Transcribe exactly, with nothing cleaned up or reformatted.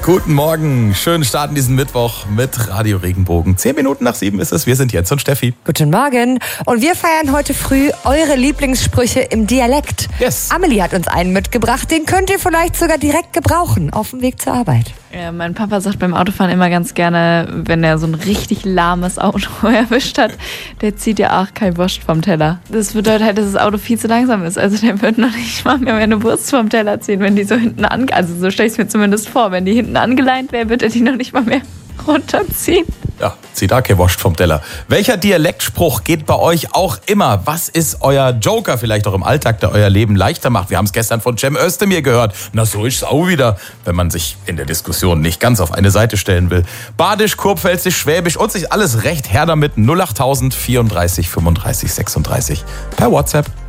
Guten Morgen, schönen Start in diesen Mittwoch mit Radio Regenbogen. Zehn Minuten nach sieben ist es, wir sind Jens und Steffi. Guten Morgen und wir feiern heute früh eure Lieblingssprüche im Dialekt. Yes. Amelie hat uns einen mitgebracht, den könnt ihr vielleicht sogar direkt gebrauchen auf dem Weg zur Arbeit. Ja, mein Papa sagt beim Autofahren immer ganz gerne, wenn er so ein richtig lahmes Auto erwischt hat, der zieht ja auch kein Wurst vom Teller. Das bedeutet halt, dass das Auto viel zu langsam ist. Also der wird noch nicht mal mehr eine Wurst vom Teller ziehen, wenn die so hinten an, also so stelle ich es mir zumindest vor, wenn die hinten angeleint wäre, wird er die noch nicht mal mehr runterziehen. Ja, zieht auch kein Wurst vom Teller. Welcher Dialektspruch geht bei euch auch immer? Was ist euer Joker vielleicht auch im Alltag, der euer Leben leichter macht? Wir haben es gestern von Cem Özdemir gehört. Na, so ist es auch wieder, wenn man sich in der Diskussion nicht ganz auf eine Seite stellen will. Badisch, Kurpfälzisch, Schwäbisch und sich alles recht her damit. null acht tausend vierunddreißig fünfunddreißig sechsunddreißig per WhatsApp.